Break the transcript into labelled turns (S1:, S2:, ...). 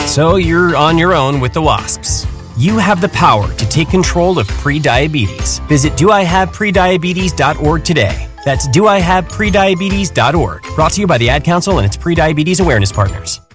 S1: So you're on your own with the wasps. You have the power to take control of prediabetes. Visit doihaveprediabetes.org today. That's doihaveprediabetes.org. Brought to you by the Ad Council and its Prediabetes Awareness Partners.